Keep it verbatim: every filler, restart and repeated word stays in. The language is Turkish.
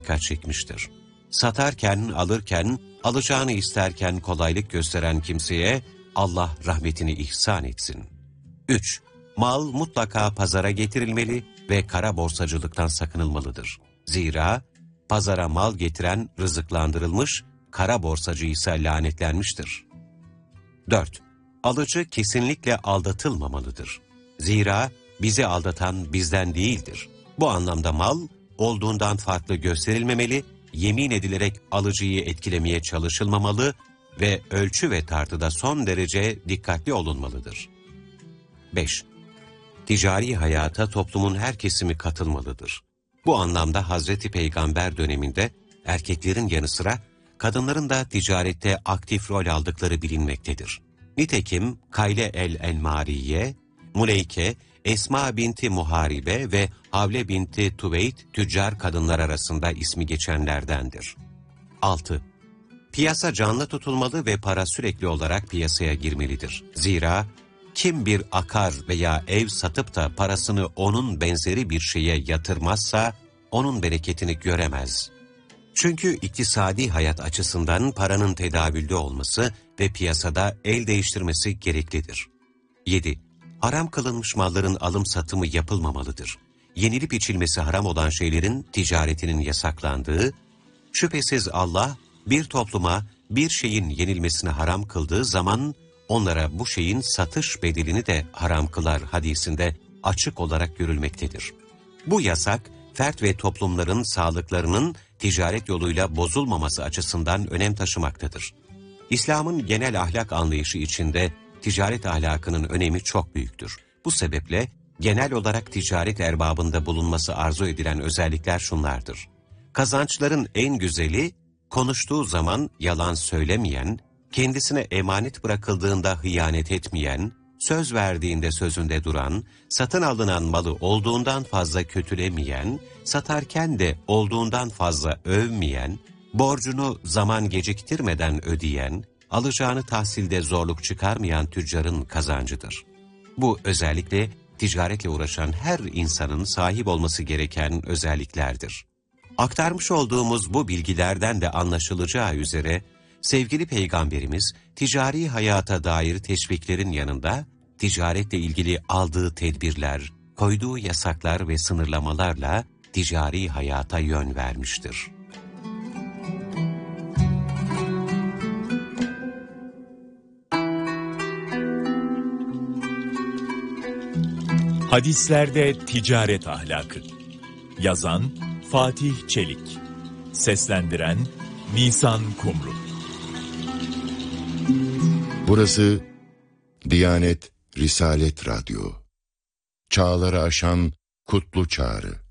dikkat çekmiştir. Satarken, alırken, alacağını isterken kolaylık gösteren kimseye Allah rahmetini ihsan etsin. üç. Mal mutlaka pazara getirilmeli ve kara borsacılıktan sakınılmalıdır. Zira pazara mal getiren rızıklandırılmış, kara borsacı ise lanetlenmiştir. dört. Alıcı kesinlikle aldatılmamalıdır. Zira bizi aldatan bizden değildir. Bu anlamda mal olduğundan farklı gösterilmemeli, yemin edilerek alıcıyı etkilemeye çalışılmamalı ve ölçü ve tartıda son derece dikkatli olunmalıdır. beş. Ticari hayata toplumun her kesimi katılmalıdır. Bu anlamda Hazreti Peygamber döneminde erkeklerin yanı sıra kadınların da ticarette aktif rol aldıkları bilinmektedir. Nitekim Kayle el-Enmariye, Muleyke, Esma binti Muharibe ve Havle binti Tuveyt tüccar kadınlar arasında ismi geçenlerdendir. altı. Piyasa canlı tutulmalı ve para sürekli olarak piyasaya girmelidir. Zira kim bir akar veya ev satıp da parasını onun benzeri bir şeye yatırmazsa onun bereketini göremez. Çünkü iktisadi hayat açısından paranın tedavülde olması ve piyasada el değiştirmesi gereklidir. yedi. Haram kılınmış malların alım satımı yapılmamalıdır. Yenilip içilmesi haram olan şeylerin ticaretinin yasaklandığı, şüphesiz Allah bir topluma bir şeyin yenilmesini haram kıldığı zaman onlara bu şeyin satış bedelini de haram kılar hadisinde açık olarak görülmektedir. Bu yasak, fert ve toplumların sağlıklarının ticaret yoluyla bozulmaması açısından önem taşımaktadır. İslam'ın genel ahlak anlayışı içinde ticaret ahlakının önemi çok büyüktür. Bu sebeple genel olarak ticaret erbabında bulunması arzu edilen özellikler şunlardır. Kazançların en güzeli, konuştuğu zaman yalan söylemeyen, kendisine emanet bırakıldığında hıyanet etmeyen, söz verdiğinde sözünde duran, satın alınan malı olduğundan fazla kötülemeyen, satarken de olduğundan fazla övmeyen, borcunu zaman geciktirmeden ödeyen, alacağını tahsilde zorluk çıkarmayan tüccarın kazancıdır. Bu özellikle ticaretle uğraşan her insanın sahip olması gereken özelliklerdir. Aktarmış olduğumuz bu bilgilerden de anlaşılacağı üzere, sevgili Peygamberimiz, ticari hayata dair teşviklerin yanında, ticaretle ilgili aldığı tedbirler, koyduğu yasaklar ve sınırlamalarla ticari hayata yön vermiştir. Hadislerde ticaret ahlakı. Yazan Fatih Çelik. Seslendiren Nisan Kumru. Burası Diyanet Risalet Radyo. Çağları aşan kutlu çağrı.